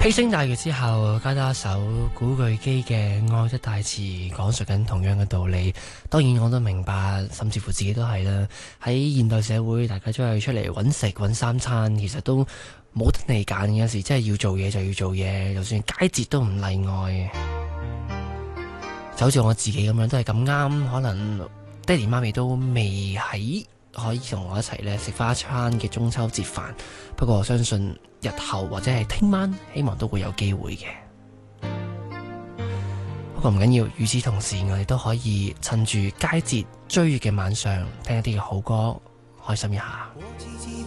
披星戴月之後，加多一首古巨基嘅《愛得太遲》，講述緊同樣嘅道理。當然我都明白，甚至乎自己都係啦。喺現代社會，大家都係出嚟揾食揾三餐，其實都冇得你揀。有時真係要做嘢就要做嘢，就算佳節都唔例外。就好似我自己咁樣，都係咁啱，可能爹哋媽咪都未喺，可以同我一齊咧食返一餐嘅中秋節飯。不過我相信日後或者係聽晚，希望都會有機會嘅。不過唔緊要，與此同時，我哋都可以趁住佳節追月嘅晚上，聽一啲嘅好歌，開心一下。